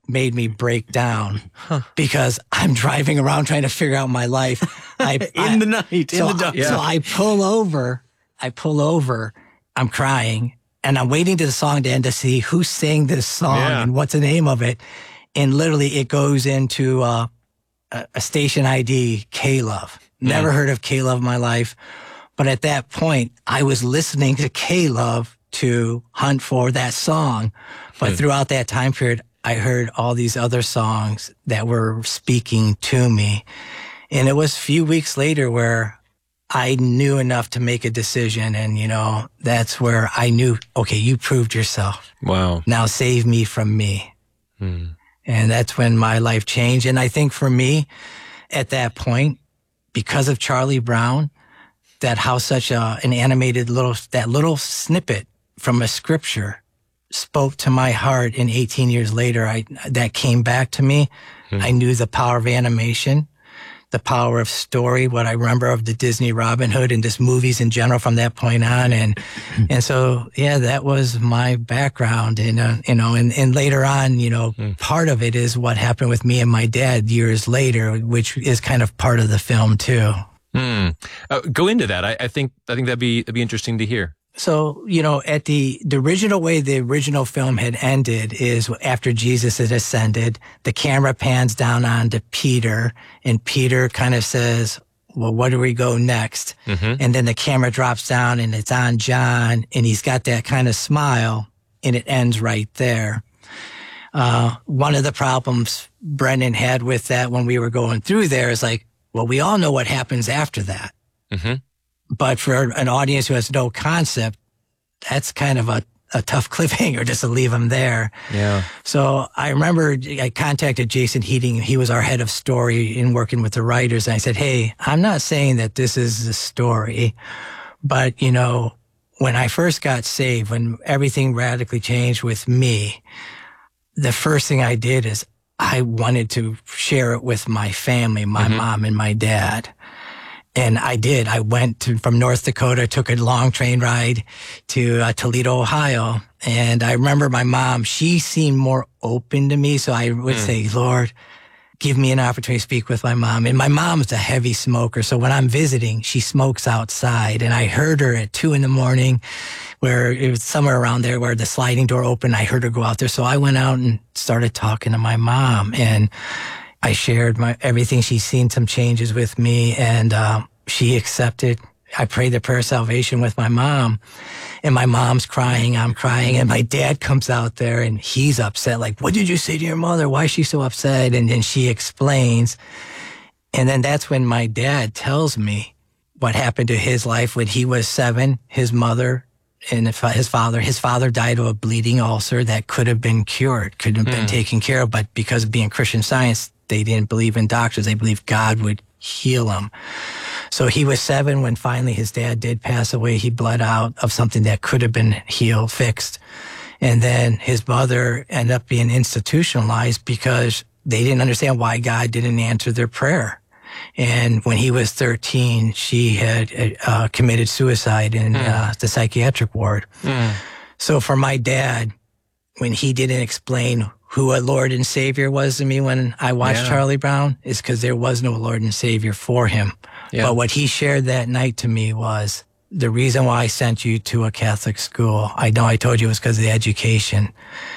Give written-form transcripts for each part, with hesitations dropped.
made me break down because I'm driving around trying to figure out my life. In the night, in the dark. So I pull over, I'm crying, and I'm waiting to the song to end to see who sang this song and what's the name of it. And literally it goes into a station ID, K-Love. Never heard of K-Love in my life. But at that point, I was listening to K-Love to hunt for that song. But throughout that time period, I heard all these other songs that were speaking to me. And it was a few weeks later where I knew enough to make a decision. And, that's where I knew, okay, you proved yourself. Wow. Now save me from me. And that's when my life changed. And I think for me, at that point, because of Charlie Brown, that how such an animated little snippet from a scripture spoke to my heart, and 18 years later, that came back to me. I knew the power of animation, the power of story, what I remember of the Disney Robin Hood and just movies in general from that point on. And so, that was my background. And, and later on, part of it is what happened with me and my dad years later, which is kind of part of the film too. Go into that. I think that'd be interesting to hear. So, at the original way the original film had ended is after Jesus had ascended, the camera pans down onto Peter, and Peter kind of says, well, where do we go next? And then the camera drops down and it's on John, and he's got that kind of smile, and it ends right there. One of the problems Brendan had with that when we were going through there is like, well, we all know what happens after that. But for an audience who has no concept, that's kind of a tough cliffhanger just to leave them there. Yeah. So I remember I contacted Jason Heating. He was our head of story in working with the writers. And I said, hey, I'm not saying that this is the story, but, when I first got saved, when everything radically changed with me, the first thing I did is I wanted to share it with my family, my mom and my dad. And I did. I went from North Dakota, took a long train ride to Toledo, Ohio. And I remember my mom, she seemed more open to me. So I would say, Lord, give me an opportunity to speak with my mom. And my mom's a heavy smoker. So when I'm visiting, she smokes outside. And I heard her at 2 a.m, where it was somewhere around there where the sliding door opened. I heard her go out there. So I went out and started talking to my mom, and I shared everything. She's seen some changes with me, and she accepted. I prayed the prayer of salvation with my mom, and my mom's crying. I'm crying, and my dad comes out there, and he's upset. Like, what did you say to your mother? Why is she so upset? And then she explains. And then that's when my dad tells me what happened to his life when he was 7. His mother and his father died of a bleeding ulcer that could have been cured, could have been taken care of. But because of being Christian Science, they didn't believe in doctors. They believed God would heal him. So he was 7 when finally his dad did pass away. He bled out of something that could have been healed, fixed. And then his mother ended up being institutionalized because they didn't understand why God didn't answer their prayer. And when he was 13, she had committed suicide in the psychiatric ward. So for my dad, when he didn't explain who a Lord and Savior was to me when I watched Charlie Brown, is because there was no Lord and Savior for him. But what he shared that night to me was, the reason why I sent you to a Catholic school, I know I told you it was because of the education.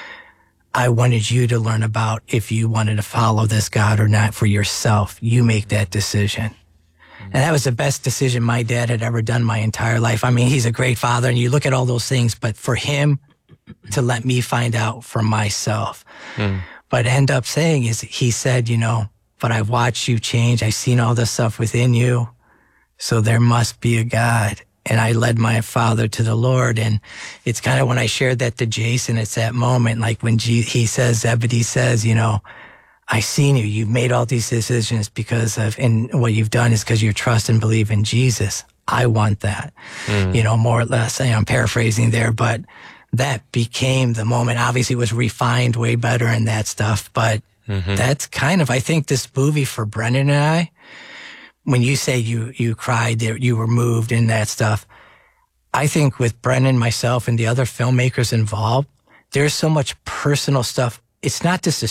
I wanted you to learn about if you wanted to follow this God or not for yourself. You make that decision. And that was the best decision my dad had ever done my entire life. I mean, he's a great father, and you look at all those things, but for him to let me find out for myself. But end up saying is, he said, but I've watched you change. I've seen all this stuff within you. So there must be a God. And I led my father to the Lord. And it's kind of when I shared that to Jason, it's that moment, like when Zebedee says, I've seen you. You've made all these decisions because of, and what you've done is because you trust and believe in Jesus. I want that, more or less. I'm paraphrasing there, but that became the moment. Obviously, it was refined way better and that stuff. But that's kind of, I think, this movie for Brendan and I, when you say you cried, you were moved and that stuff, I think with Brendan, myself, and the other filmmakers involved, there's so much personal stuff. It's not just a